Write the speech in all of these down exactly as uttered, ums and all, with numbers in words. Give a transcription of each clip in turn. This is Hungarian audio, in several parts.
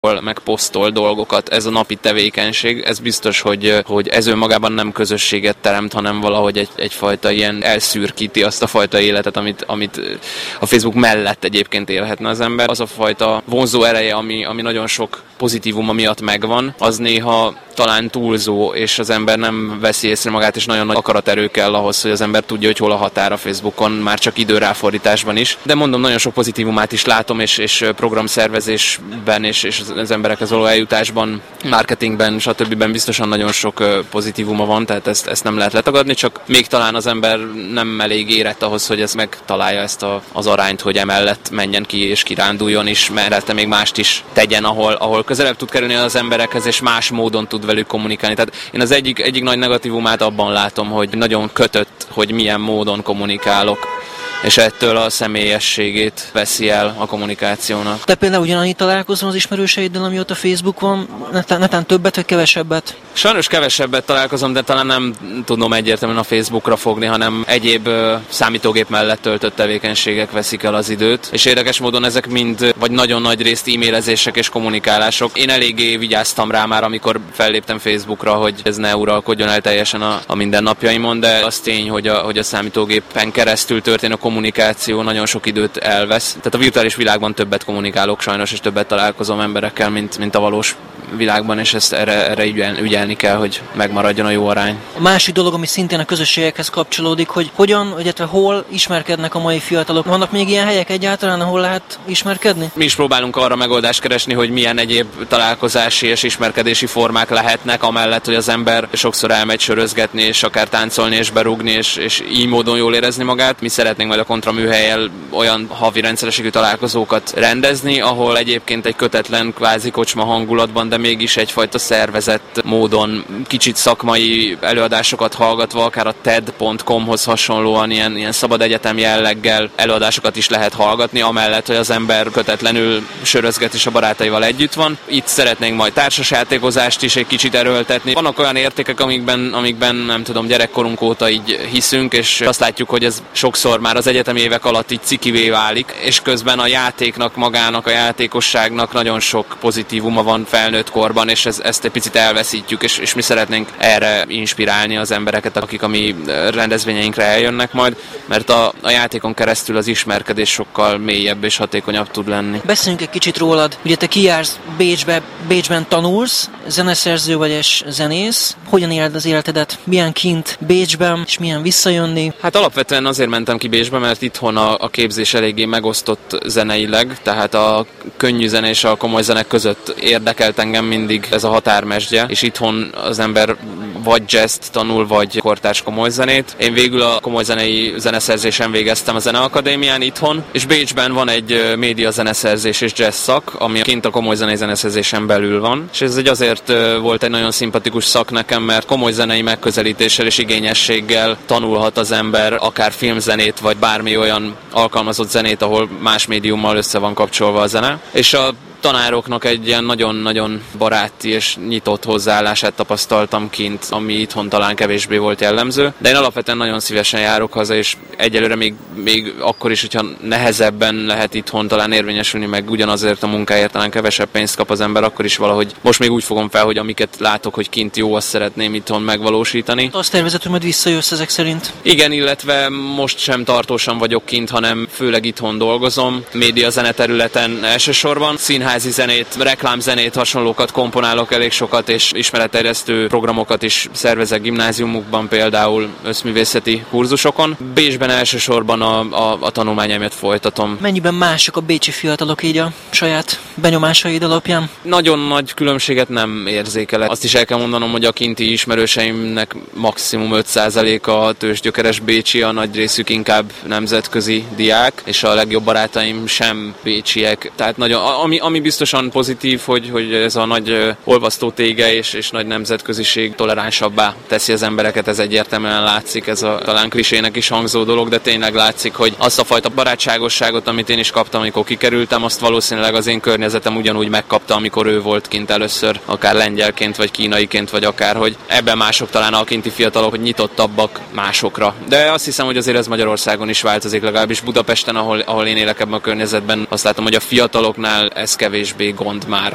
meg posztol dolgokat, ez a napi tevékenység, ez biztos, hogy, hogy ez önmagában nem közösséget teremt, hanem valahogy egy, egyfajta ilyen elszürkíti azt a fajta életet, amit, amit a Facebook mellett egyébként élhetne az ember. Az a fajta vonzó ereje, ami, ami nagyon sok pozitívuma miatt megvan, az néha talán túlzó, és az ember nem veszi észre magát, és nagyon nagy akaraterő kell ahhoz, hogy az ember tudja, hogy hol a határ a Facebookon, már csak időráfordításban is. De mondom, nagyon sok pozitívumát is látom, és, és programszervezésben, és, és az emberekhez való eljutásban, marketingben, stb. Biztosan nagyon sok pozitívuma van, tehát ezt, ezt nem lehet letagadni, csak még talán az ember nem elég érett ahhoz, hogy ez megtalálja ezt a, az arányt, hogy emellett menjen ki és kiránduljon, és mellette még mást is tegyen, ahol, ahol közelebb tud kerülni az emberekhez, és más módon tud velük kommunikálni. Tehát én az egyik, egyik nagy negatívumát abban látom, hogy nagyon kötött, hogy milyen módon kommunikálok, és ettől a személyességét veszi el a kommunikációnak. Te például ugyanannyit találkozom az ismerőseiddel, amióta Facebook van, netán, netán többet vagy kevesebbet? Sajnos kevesebbet találkozom, de talán nem tudom egyértelműen a Facebookra fogni, hanem egyéb uh, számítógép mellett töltött tevékenységek veszik el az időt. És érdekes módon ezek mind, vagy nagyon nagy részt e-mailezések és kommunikálások. Én eléggé vigyáztam rá már, amikor felléptem Facebookra, hogy ez ne uralkodjon el teljesen a, a mindennapjaimon, de az tény, hogy a, hogy a számítógépen keresztül történő kommunikáció nagyon sok időt elvesz. Tehát a virtuális világban többet kommunikálok sajnos, és többet találkozom emberekkel, mint, mint a valós világban, és ezt erre, erre ügyel, ügyelni kell, hogy megmaradjon a jó arány. A másik dolog, ami szintén a közösségekhez kapcsolódik, hogy hogyan, illetve hol ismerkednek a mai fiatalok. Vannak még ilyen helyek egyáltalán, ahol lehet ismerkedni? Mi is próbálunk arra megoldást keresni, hogy milyen egyéb találkozási és ismerkedési formák lehetnek, amellett, hogy az ember sokszor elmegy sörözgetni, és akár táncolni, és berúgni, és, és így módon jól érezni magát. Mi szeretnénk majd a Kontra műhellyel olyan havi rendszerességű találkozókat rendezni, ahol egyébként egy kötetlen kvázi kocsma hangulatban, de mégis egyfajta szervezett módon, kicsit szakmai előadásokat hallgatva, akár a ted pont com-hoz hasonlóan ilyen, ilyen szabad egyetem jelleggel előadásokat is lehet hallgatni, amellett, hogy az ember kötetlenül sörözget és a barátaival együtt van. Itt szeretnénk majd társasjátékozást is egy kicsit erőltetni. Vannak olyan értékek, amikben, amikben nem tudom, gyerekkorunk óta így hiszünk, és azt látjuk, hogy ez sokszor már az egyetemi évek alatt így cikivé válik, és közben a játéknak magának, a játékosságnak nagyon sok pozitívuma van felnőtt korban, és ez, ezt egy picit elveszítjük, és, és mi szeretnénk erre inspirálni az embereket, akik a mi rendezvényeinkre eljönnek majd, mert a, a játékon keresztül az ismerkedés sokkal mélyebb és hatékonyabb tud lenni. Beszéljünk egy kicsit rólad. Ugye te kijársz Bécsbe, Bécsben tanulsz, zeneszerző vagy és zenész. Hogyan éled az életedet? Milyen kint Bécsben, és milyen visszajönni? Hát alapvetően azért mentem ki Bécsbe, mert itthon a, a képzés eléggé megosztott zeneileg, tehát a könnyű zene és a komoly zenek között érdekelt engem mindig ez a határmesdje, és itthon az ember vagy jazzt tanul, vagy kortárs komoly zenét. Én végül a komoly zenei zeneszerzésen végeztem a Zeneakadémián itthon, és Bécsben van egy média zeneszerzés és jazz szak, ami kint a komoly zenei zeneszerzésen belül van, és ez egy azért volt egy nagyon szimpatikus szak nekem, mert komoly zenei megközelítéssel és igényességgel tanulhat az ember akár filmzenét, vagy bármi olyan alkalmazott zenét, ahol más médiummal össze van kapcsolva a zene. És a tanároknak egy ilyen nagyon-nagyon baráti és nyitott hozzáállását tapasztaltam kint, ami itthon talán kevésbé volt jellemző. De én alapvetően nagyon szívesen járok haza, és egyelőre még, még akkor is, hogyha nehezebben lehet itthon talán érvényesülni, meg ugyanazért a munkáért talán kevesebb pénzt kap az ember, akkor is valahogy most még úgy fogom fel, hogy amiket látok, hogy kint jó, azt szeretném itthon megvalósítani. Azt tervezed, hogy majd visszajössz ezek szerint? Igen, illetve most sem tartósan vagyok kint, hanem főleg itthon dolgozom. Média zene területen elsősorban. Színházi zenét, reklámzenét, hasonlókat komponálok elég sokat, és ismeretterjesztő programokat is szervezek gimnáziumokban, például összművészeti kurzusokon. Bécsben elsősorban a, a, a tanulmányaimat folytatom. Mennyiben mások a bécsi fiatalok így a saját benyomásaid alapján? Nagyon nagy különbséget nem érzékelek. Azt is el kell mondanom, hogy a kinti ismerőseimnek maximum öt százaléka tőzsgyökeres bécsi, a nagy részük inkább nemzetközi diák, és a legjobb barátaim sem bécsiek. Tehát nagyon, ami, ami biztosan pozitív, hogy, hogy ez a nagy olvasztó tége és, és nagy nemzetköziség toleránsabbá teszi az embereket, ez egyértelműen látszik, ez a talán klisének is hangzó dolog, de tényleg látszik, hogy azt a fajta barátságosságot, amit én is kaptam, amikor kikerültem, azt valószínűleg az én környezetem ugyanúgy megkapta, amikor ő volt kint először, akár lengyelként, vagy kínaiként, vagy akárhogy. Ebben mások talán a kinti fiatalok, hogy nyitottabbak másokra. De azt hiszem, hogy azért ez Magyarországon is változik, legalábbis Budapesten, ahol, ahol én élek ebben a környezetben, azt látom, hogy a fiataloknál ez kevésbé gond már.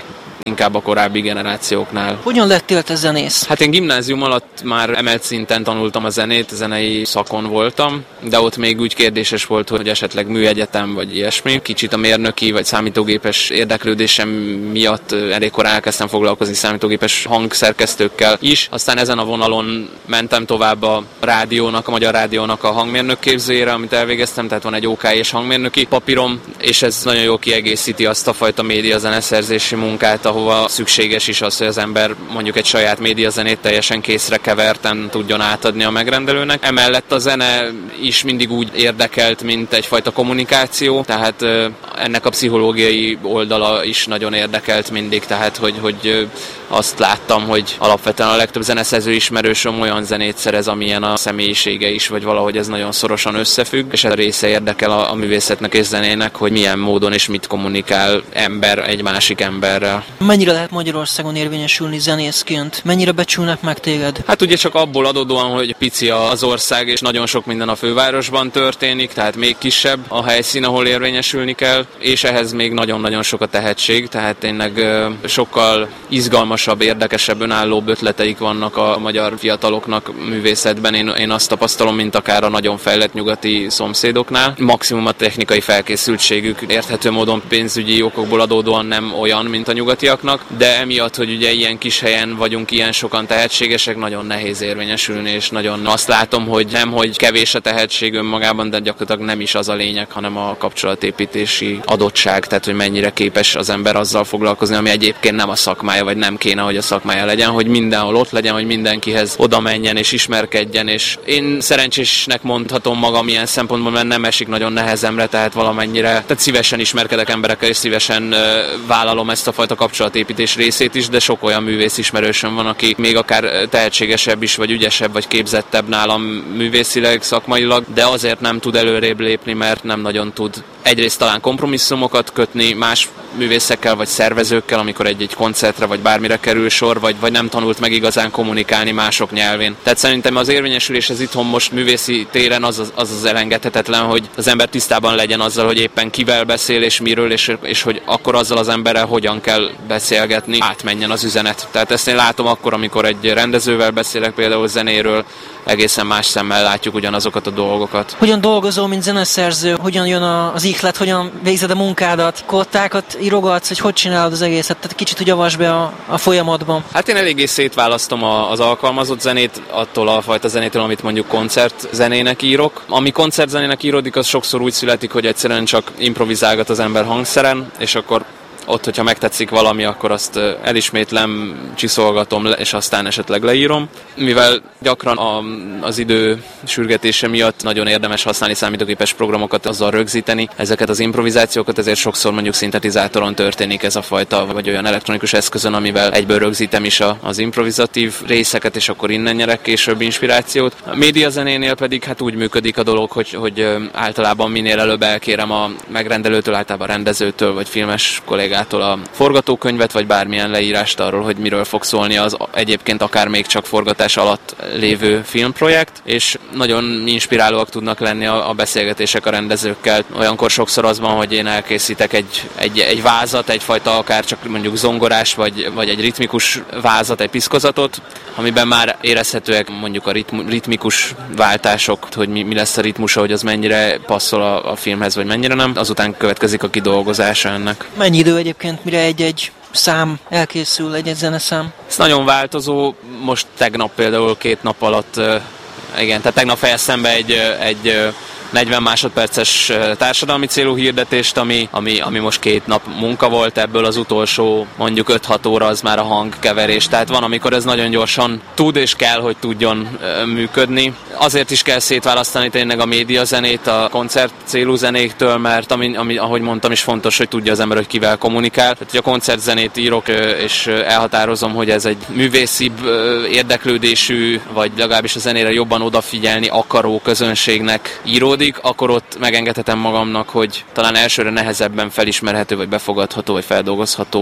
inkább a korábbi generációknál. Hogyan lettél te zenész? Hát én gimnázium alatt már emelt szinten tanultam a zenét, zenei szakon voltam, de ott még úgy kérdéses volt, hogy esetleg műegyetem vagy ilyesmi. Kicsit a mérnöki vagy számítógépes érdeklődésem miatt elég korán elkezdtem foglalkozni számítógépes hangszerkesztőkkel is. Aztán ezen a vonalon mentem tovább a rádiónak, a Magyar Rádiónak a hangmérnök képzőjére, amit elvégeztem, tehát van egy ó ká és hangmérnöki papírom, és ez nagyon jól kiegészíti azt a fajta média zeneszerzési munkát, ahova szükséges is az, hogy az ember mondjuk egy saját médiazenét teljesen készre keverten tudjon átadni a megrendelőnek. Emellett a zene is mindig úgy érdekelt, mint egyfajta kommunikáció, tehát ennek a pszichológiai oldala is nagyon érdekelt mindig, tehát hogy, hogy azt láttam, hogy alapvetően a legtöbb zeneszerző ismerősöm olyan zenét szerez, amilyen a személyisége is, vagy valahogy ez nagyon szorosan összefügg, és ez a része érdekel a, a művészetnek és zenének, hogy milyen módon és mit kommunikál ember egy másik emberrel. Mennyire lehet Magyarországon érvényesülni zenészként? Mennyire becsülnek meg téged? Hát ugye csak abból adódóan, hogy pici az ország, és nagyon sok minden a fővárosban történik, tehát még kisebb a helyszín, ahol érvényesülni kell, és ehhez még nagyon-nagyon sok a tehetség, tehát tényleg sokkal izgalmasabb, érdekesebb, önállóbb ötleteik vannak a magyar fiataloknak művészetben. Én, én azt tapasztalom, mint akár a nagyon fejlett nyugati szomszédoknál. Maximum a technikai felkészültségük érthető módon pénzügyi okokból adódóan nem olyan, mint a nyugatiaknak, de emiatt, hogy ugye ilyen kis helyen vagyunk, ilyen sokan tehetségesek, nagyon nehéz érvényesülni, és nagyon azt látom, hogy nem, hogy kevés a tehetség önmagában, de gyakorlatilag nem is az a lényeg, hanem a kapcsolatépítési adottság, tehát hogy mennyire képes az ember azzal foglalkozni, ami egyébként nem a szakmája, vagy nem kéne, hogy a szakmája legyen, hogy mindenhol ott legyen, hogy mindenkihez oda menjen és ismerkedjen, és én szerencsésnek mondhatom magam ilyen szempontból, mert nem esik nagyon nehezemre, tehát valamennyire, tehát szívesen ismerkedek emberekkel, és szívesen uh, vállalom ezt a fajta kapcsolatépítés részét is, de sok olyan művész ismerősöm van, aki még akár tehetségesebb is, vagy ügyesebb, vagy képzettebb nálam művészileg, szakmailag, de azért nem tud előrébb lépni, mert nem nagyon tud egyrészt talán kompromisszumokat kötni más művészekkel vagy szervezőkkel, amikor egy-egy koncertre vagy bármire kerül sor, vagy, vagy nem tanult meg igazán kommunikálni mások nyelvén. Tehát szerintem az érvényesülés ez itthon most művészi téren az az, az az elengedhetetlen, hogy az ember tisztában legyen azzal, hogy éppen kivel beszél és miről, és, és hogy akkor azzal az emberrel hogyan kell beszélgetni, átmenjen az üzenet. Tehát ezt én látom akkor, amikor egy rendezővel beszélek például zenéről, egészen más szemmel látjuk ugyanazokat a dolgokat. Hogyan dolgozol, mint zeneszerző? Hogyan jön az ihlet? Hogyan végzed a munkádat? Kottákat írogatsz, hogy hogy csinálod az egészet? Tehát kicsit úgy avasd be a, a folyamatban. Hát én eléggé szétválasztom a, az alkalmazott zenét attól a fajta zenétől, amit mondjuk koncertzenének írok. Ami koncertzenének íródik, az sokszor úgy születik, hogy egyszerűen csak improvizálgat az ember hangszeren, és akkor ott, hogyha megtetszik valami, akkor azt elismétlem, csiszolgatom, és aztán esetleg leírom. Mivel gyakran a, az idő sürgetése miatt nagyon érdemes használni számítógépes programokat, azzal rögzíteni ezeket az improvizációkat, ezért sokszor mondjuk szintetizátoron történik ez a fajta, vagy olyan elektronikus eszközön, amivel egyből rögzítem is a, az improvizatív részeket, és akkor innen nyerek később inspirációt. A médiazenénél pedig hát úgy működik a dolog, hogy, hogy általában minél előbb elkérem a megrendelőtől, általában a rendezőtől, vagy filmes kollégától a forgatókönyvet, vagy bármilyen leírást arról, hogy miről fog szólni az egyébként akár még csak forgatás alatt lévő filmprojekt, és nagyon inspirálóak tudnak lenni a, a beszélgetések a rendezőkkel. Olyankor sokszor az van, hogy én elkészítek egy, egy, egy vázat, egyfajta akár csak mondjuk zongorás, vagy, vagy egy ritmikus vázat, egy piszkozatot, amiben már érezhetőek mondjuk a ritm, ritmikus váltások, hogy mi, mi lesz a ritmusa, hogy az mennyire passzol a, a filmhez, vagy mennyire nem. Azután következik a kidolgozása ennek. Mennyi idő egyébként, mire egy-egy szám elkészül, egy-egy zeneszám? Ez nagyon változó. Most tegnap például két nap alatt, igen, tehát tegnap fejeztem be egy, egy negyven másodperces társadalmi célú hirdetést, ami, ami, ami most két nap munka volt, ebből az utolsó mondjuk öt-hat óra az már a hangkeverés. Tehát van, amikor ez nagyon gyorsan tud és kell, hogy tudjon működni. Azért is kell szétválasztani tényleg a médiazenét a koncert célú zenéktől, mert ami, ami, ahogy mondtam is fontos, hogy tudja az ember, hogy kivel kommunikál. Tehát, hogy a koncertzenét írok és elhatározom, hogy ez egy művészibb érdeklődésű, vagy legalábbis a zenére jobban odafigyelni akaró közönségnek író, akkor ott megengedhetem magamnak, hogy talán elsőre nehezebben felismerhető, vagy befogadható, vagy feldolgozható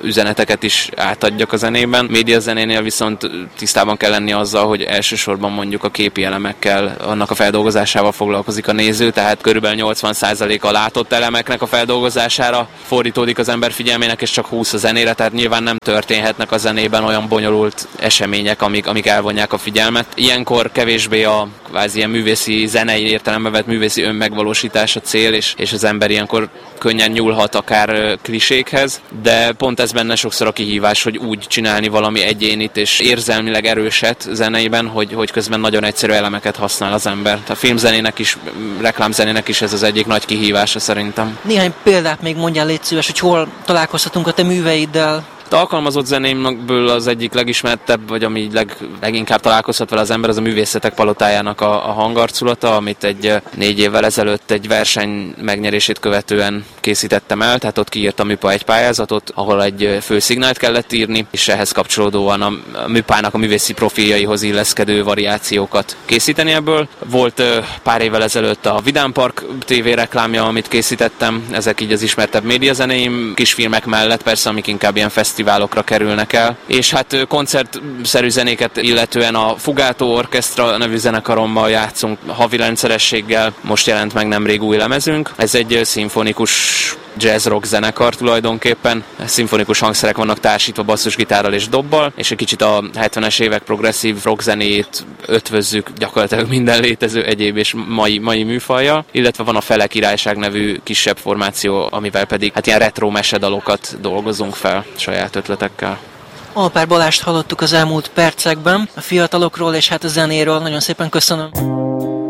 üzeneteket is átadjak a zenében. Médiazenénél viszont tisztában kell lenni azzal, hogy elsősorban mondjuk a képi elemekkel, annak a feldolgozásával foglalkozik a néző, tehát körülbelül nyolcvan százalék a látott elemeknek a feldolgozására fordítódik az ember figyelmének, és csak húsz a zenére, tehát nyilván nem történhetnek a zenében olyan bonyolult események, amik, amik elvonják a figyelmet. Ilyenkor kevésbé a kvázi ilyen művészi, zenei értelemben vett művészi önmegvalósítás a cél, és, és az ember ilyenkor könnyen nyúlhat akár klisékhez, de pont ez benne sokszor a kihívás, hogy úgy csinálni valami egyénit és érzelmileg erőset zeneiben, hogy, hogy közben nagyon egyszerű elemeket használ az ember. A filmzenének is, reklámzenének is ez az egyik nagy kihívása szerintem. Néhány példát még mondjál, légy szíves, hogy hol találkozhatunk a te műveiddel. A alkalmazott zenémből az egyik legismertebb, vagy ami leg, leginkább találkozhat vele az ember, az a Művészetek Palotájának a, a hangarculata, amit egy négy évvel ezelőtt egy verseny megnyerését követően készítettem el, tehát ott kiírtam műpa egy pályázatot, ahol egy főszignált kellett írni, és ehhez kapcsolódóan a, a műpának a művészi profiljaihoz illeszkedő variációkat készíteni ebből. Volt pár évvel ezelőtt a Vidám Park té vé reklámja, amit készítettem, ezek így az ismertebb médiazenéim, kisfilmek mellett persze, amik inkább ilyen fesztiválokra kerülnek el. És hát koncertszerű zenéket illetően a Fugátó Orchestra nevű zenekarommal játszunk havi rendszerességgel. Most jelent meg nemrég új lemezünk. Ez egy szimfonikus jazz-rock zenekar tulajdonképpen. Szimfonikus hangszerek vannak társítva basszusgitárral és dobbal, és egy kicsit a hetvenes évek progresszív rock zenét ötvözzük gyakorlatilag minden létező egyéb és mai, mai műfajjal. Illetve van a Fele Királyság nevű kisebb formáció, amivel pedig hát ilyen retro mesedalokat dolgozunk fel saját ötletekkel. Alpár Balást hallottuk az elmúlt percekben, a fiatalokról és hát a zenéről. Nagyon szépen köszönöm.